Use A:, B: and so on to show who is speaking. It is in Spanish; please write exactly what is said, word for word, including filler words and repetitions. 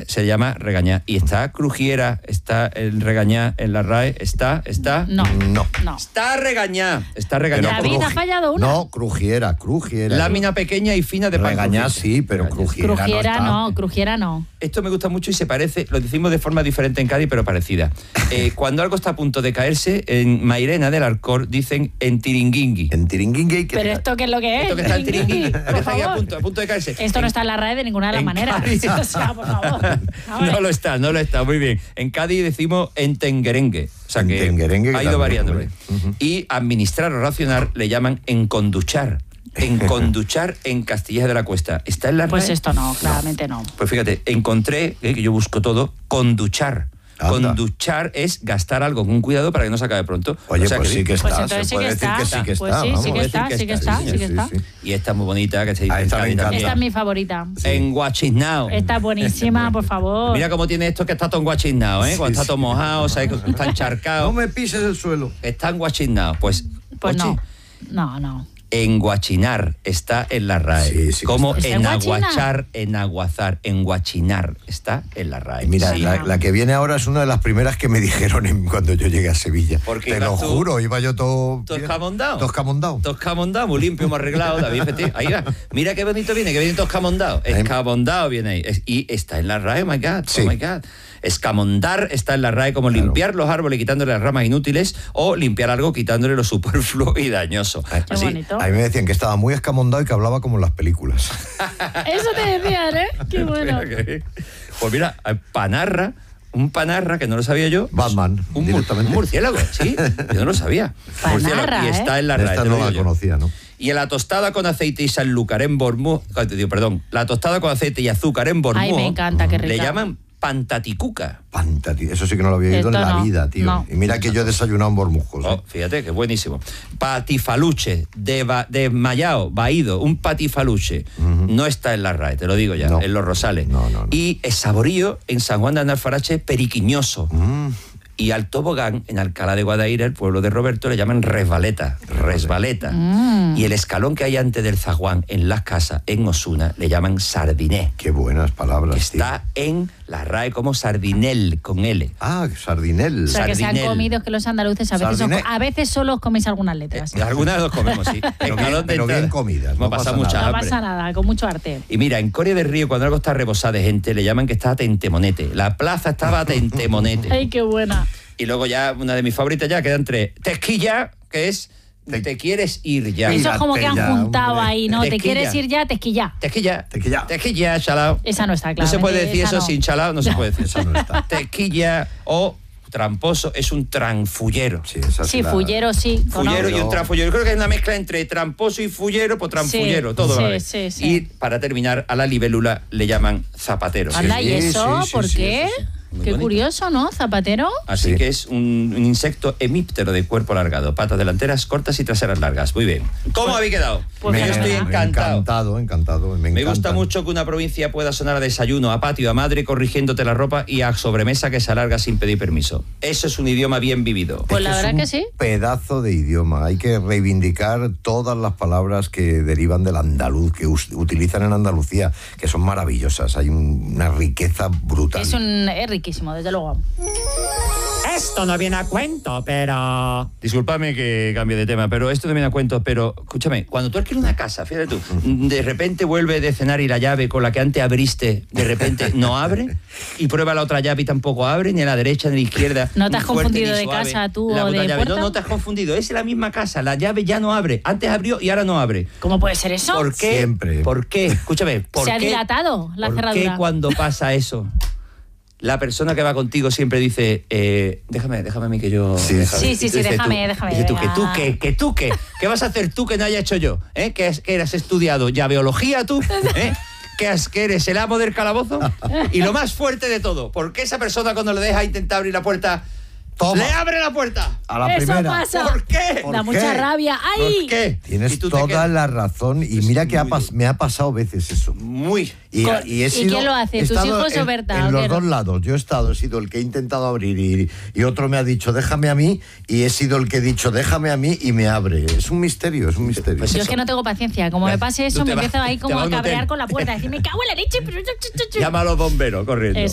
A: se llama regañar. ¿Y está crujiera, está el regañar en la R A E? ¿Está? ¿Está?
B: No.
C: No.
B: no.
A: Está regañar. Está regañar.
B: David, ¿ha fallado una?
C: No, crujiera, crujiera.
A: Lámina pequeña y fina de pan.
C: Regañar sí, pero
A: Regañar.
C: crujiera,
B: Crujiera
C: no,
B: no, crujiera no.
A: Esto me gusta mucho y se parece, lo decimos de forma diferente en Cádiz, pero parecida. Eh, cuando algo está a punto de caerse, en Mairena del Alcor dicen en tiringuingui.
C: En tiringuingui.
B: Pero esto qué es lo que es.
A: Esto que está el tiringuingui,
B: Por
A: que está ahí a
B: favor.
A: punto, a punto de caerse.
B: Esto no está en la R A E de ninguna de las
A: en
B: maneras.
A: Cádiz.
B: O sea, por favor. A ver.
A: No lo está, no lo está, muy bien. En Cádiz decimos en tenguerengue. O sea que
C: Tenguerengue,
A: ha ido
C: claro,
A: variando.
C: hombre. Uh-huh.
A: Y administrar o racionar le llaman enconduchar. Enconduchar en Castilla de la Cuesta. ¿Está en la R A E?
B: Pues esto no, claramente no.
A: Pues fíjate, encontré, eh, que yo busco todo, conduchar.
C: Anda.
A: Conduchar es gastar algo con cuidado para que no se acabe pronto.
C: Oye,
A: O sea
C: pues
A: que
C: sí que
B: Pues
C: está.
B: entonces
C: Se
B: sí
C: puede
B: que
C: decir
B: está.
C: que sí que
B: Pues
C: está.
B: sí, sí
C: vamos.
B: que está, sí que está, sí que está.
A: Y esta es muy bonita, que se dice
C: Ah,
A: en
C: esta me
A: Cádiz
C: encanta.
A: también.
B: Esta es mi favorita.
A: En Guachinao.
B: Esta es buenísima, por favor.
A: Mira cómo tiene esto que está todo enguachinao, ¿eh? Cuando
C: Sí,
A: está todo
C: sí.
A: mojado, o sea, que está encharcado.
C: No me pises el suelo.
A: Está enguachinao. Pues,
B: Pues
A: oye,
B: no. No, no.
A: enguachinar está en la R A E.
C: Sí, sí que
A: Como
B: está. ¿Está
A: enaguachar, enaguazar, enguachinar está en la R A E.
C: Y mira,
A: Sí.
C: la, la que viene ahora es una de las primeras que me dijeron en- cuando yo llegué a Sevilla.
A: Porque
C: Te lo
A: ibas tú-
C: juro, iba yo todo...
A: ¿Todo
C: bien.
A: escamondado?
C: Todo escamondado.
A: Todo escamondado, muy limpio, muy arreglado, David. Fete. Ahí va. Mira qué bonito viene, que viene todo escamondado. Escamondado viene ahí. Es- Y está en la R A E, oh my God,
C: Sí.
A: oh my God. Escamondar está en la R A E como
C: Claro.
A: limpiar los árboles quitándole las ramas inútiles o limpiar algo quitándole lo superfluo y dañoso.
C: Ay,
B: Qué
A: Así.
B: bonito.
C: A mí me decían que estaba muy escamondado y que hablaba como en las películas.
B: Eso te decían, ¿eh? Qué bueno.
A: Pues mira, panarra, un panarra que no lo sabía yo.
C: Batman,
A: Un, mur-
C: directamente.
A: un murciélago, sí, yo no lo sabía.
B: Panarra,
A: Murciélago, y está
B: ¿eh?
A: en la R A E.
C: Esta
A: te lo
C: no la
A: digo yo.
C: conocía, ¿no?
A: Y en la tostada con aceite y sanlúcar en Bormú, digo, perdón, la tostada con aceite y azúcar en Bormú.
B: Ay, me encanta, qué rica.
A: Le llaman pantaticuca.
C: Panta, tío. Eso sí que no lo había oído en
B: Esto
C: la
B: no,
C: vida, tío.
B: no.
C: Y mira que yo he desayunado en Bormujos. ¿eh?
A: Oh, fíjate, que buenísimo. Patifaluche, de desmayado, vaído, un patifaluche. No está en la R A E, te lo digo ya,
C: No.
A: en Los Rosales.
C: No, no, no.
A: Y el saborío en San Juan de Analfarache, periquiñoso.
C: Mm.
A: Y al tobogán, en Alcalá de Guadaira, el pueblo de Roberto, le llaman resbaleta. Resbaleta.
B: Mm.
A: Y el escalón que hay antes del zaguán, en las casas, en Osuna, le llaman sardiné.
C: Qué buenas palabras,
A: Que
C: tío.
A: está en la R A E como sardinel, con L.
C: Ah, sardinel.
B: O sea, que se han
A: Sardinel.
B: comido, que los andaluces a veces, son-
C: Sardinel.
B: a veces solo os coméis algunas letras.
A: Eh, Algunas los comemos, sí.
C: Pero
A: Escalón
C: bien-
A: de
C: pero
A: entrada.
C: bien comidas,
A: Hemos
C: no
A: pasado
C: pasa
A: mucha
C: nada.
B: No
A: hambre.
B: pasa nada, con mucho arte.
A: Y mira, en Coria del Río, cuando algo está rebosado de gente, le llaman que está a tentemonete. La plaza estaba a tentemonete.
B: Ay, qué buena.
A: Y luego ya, una de mis favoritas ya, quedan tres. Tesquilla, que es te, te quieres ir ya.
B: Eso es como que han
C: ya,
B: juntado
C: hombre.
B: ahí, ¿no? Te
A: Tesquilla.
B: quieres ir ya, tesquilla.
A: Tesquilla.
C: Tesquilla.
A: Tesquilla, chalao.
B: Esa no está,
A: No
B: claro.
A: se puede decir eso
B: no.
A: sin chalao, no se puede decir
C: Esa no está.
A: Tesquilla o tramposo es un tranfullero.
C: Sí, esa
B: Sí,
C: la-
B: fullero, sí.
A: Fullero y un
C: No.
A: tranfullero. Yo creo que es una mezcla entre tramposo y fullero, pues tranfullero,
B: Sí,
A: todo
B: sí,
A: a la vez.
B: sí, sí.
A: Y para terminar, a la libélula le llaman zapatero.
B: Anda, ¿y
C: Sí,
B: eso?
C: sí, sí,
B: ¿Por
C: sí,
B: qué?
C: eso sí.
A: Muy
B: Qué
A: bonito.
B: curioso, ¿no? Zapatero.
A: Así
C: Sí.
A: que es un, un insecto hemíptero de cuerpo alargado, patas delanteras cortas y traseras largas. Muy bien. ¿Cómo habéis quedado?
B: pues
A: Que yo estoy
B: fenomenal.
A: encantado.
C: Encantado, encantado. Me,
A: Me gusta
C: encantan.
A: mucho que una provincia pueda sonar a desayuno, a patio, a madre corrigiéndote la ropa y a sobremesa que se alarga sin pedir permiso. Eso es un idioma bien vivido.
B: Pues
C: Es
B: la
C: es
B: verdad
C: un
B: que sí.
C: Pedazo de idioma. Hay que reivindicar todas las palabras que derivan del andaluz, que us- utilizan en Andalucía, que son maravillosas. Hay un- una riqueza brutal.
B: Es, un, es riquísimo, desde luego.
D: Esto no viene a cuento, pero...
A: Discúlpame que cambie de tema, pero esto no viene a cuento, pero escúchame, cuando tú alquilas una casa, fíjate tú, de repente vuelve de cenar y la llave con la que antes abriste, de repente no abre, y prueba la otra llave y tampoco abre, ni a la derecha ni a la izquierda.
B: ¿No te has
A: ni fuerte,
B: confundido
A: ni
B: de
A: suave.
B: casa tú
A: La
B: o
A: puta
B: de
A: llave. No,
B: puerta?
A: no te has confundido, es la misma casa, la llave ya no abre, antes abrió y ahora no abre.
B: ¿Cómo puede ser eso?
A: ¿Por qué?
C: Siempre.
A: ¿Por qué? Escúchame, ¿por
B: Se ha
A: qué?
B: dilatado la
A: ¿Por
B: cerradura.
A: qué cuando pasa eso? La persona que va contigo siempre dice, eh, déjame, déjame a mí que yo...
C: Sí,
A: déjame.
B: sí, sí,
A: Y tú
B: sí,
A: dices
B: déjame,
A: tú,
B: déjame,
A: dices tú, que
B: venga.
A: tú qué, que tú qué, ¿qué vas a hacer tú que no haya hecho yo? ¿Eh? ¿Que, has, que has estudiado llaveología tú? ¿Eh? ¿Que, has, que eres el amo del calabozo? Y lo más fuerte de todo, ¿por qué esa persona cuando le deja intentar abrir la puerta,
C: Toma.
A: le abre la puerta?
C: A la
B: Eso
C: primera.
B: pasa.
A: ¿Por qué?
C: ¿Por
B: Da
C: qué?
B: mucha rabia. ¡Ay!
A: ¿Por qué?
C: Tienes
A: Y tú te
C: toda
A: quedas
C: la razón. Y
A: Es
C: mira que ha
A: muy
C: pas-
A: duro.
C: me ha pasado veces eso.
A: Muy...
C: Y,
B: Co-
C: y he
B: ¿y
C: sido-
B: quién lo hace?
C: he
B: ¿Tus
C: estado
B: hijos o
C: en-
B: Berta,
C: En
B: o
C: los
B: qué?
C: dos lados. Yo he estado, he sido el que he intentado abrir y, y otro me ha dicho, déjame a mí, y he sido el que he dicho, déjame a mí, y me abre. Es un misterio, es un misterio.
A: Pues
B: Yo
A: eso.
B: es que no tengo paciencia. Como me pase eso,
A: Tú te
B: me
A: vas-
B: empiezo ahí
A: te
B: como
A: vas a
B: a
A: un
B: cabrear
A: hotel.
B: con la puerta. Decir, me cago en la leche. Pero...
A: Llama a los bomberos corriendo.
B: Eso.